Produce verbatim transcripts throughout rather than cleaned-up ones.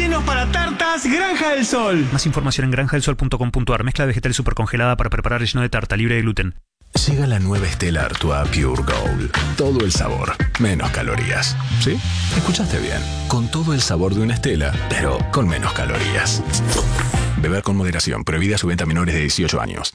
rellenos para tartas Granja del Sol. Más información en granja del sol punto com punto a r. Mezcla vegetal supercongelada para preparar relleno de tarta libre de gluten. Llega la nueva Stella Artois Pure Gold. Todo el sabor, menos calorías. ¿Sí? Escuchaste bien. Con todo el sabor de una Stella, pero con menos calorías. Beber con moderación. Prohibida su venta a menores de dieciocho años.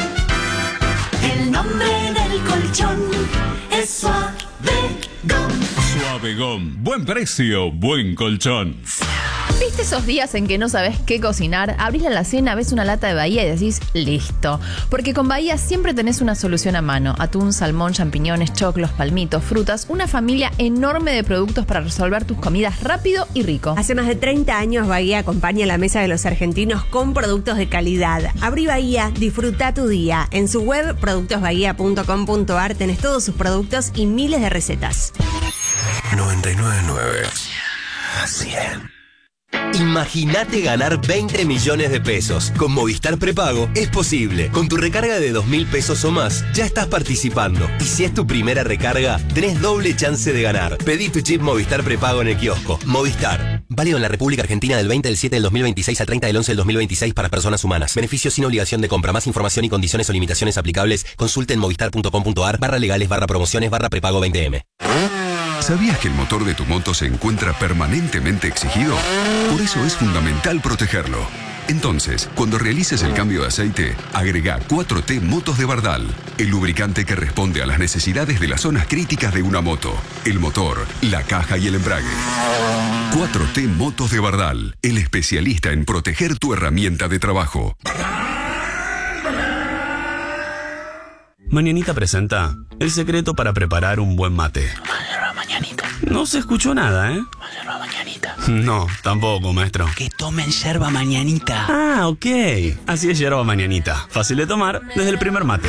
El nombre del colchón es Suavegón. Suavegón. Buen precio, buen colchón. ¿Viste esos días en que no sabes qué cocinar? Abrís la alacena, ves una lata de Bahía y decís, listo. Porque con Bahía siempre tenés una solución a mano. Atún, salmón, champiñones, choclos, palmitos, frutas. Una familia enorme de productos para resolver tus comidas rápido y rico. Hace más de treinta años Bahía acompaña la mesa de los argentinos con productos de calidad. Abrí Bahía, disfruta tu día. En su web, productos bahía punto com punto a r, tenés todos sus productos y miles de recetas. noventa y nueve punto nueve. cien. Imagínate ganar veinte millones de pesos. Con Movistar Prepago es posible. Con tu recarga de dos mil pesos o más, ya estás participando. Y si es tu primera recarga, tenés doble chance de ganar. Pedí tu chip Movistar Prepago en el kiosco. Movistar. Válido en la República Argentina del veinte del siete del dos mil veintiséis al treinta del once del dos mil veintiséis para personas humanas. Beneficios sin obligación de compra. Más información y condiciones o limitaciones aplicables. Consulte en movistar punto com punto a r barra legales barra promociones barra prepago veinte eme. ¿Sabías que el motor de tu moto se encuentra permanentemente exigido? Por eso es fundamental protegerlo. Entonces, cuando realices el cambio de aceite, agrega cuatro T Motos de Bardal, el lubricante que responde a las necesidades de las zonas críticas de una moto: el motor, la caja y el embrague. cuatro T Motos de Bardal, el especialista en proteger tu herramienta de trabajo. Mañanita presenta el secreto para preparar un buen mate. Mañanita. No se escuchó nada, ¿eh? Yerba mañanita. No, tampoco, maestro. Que tomen yerba mañanita. Ah, ok. Así es yerba mañanita. Fácil de tomar desde el primer mate.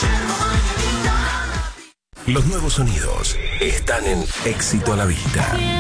Los nuevos sonidos están en Éxito a la Vista.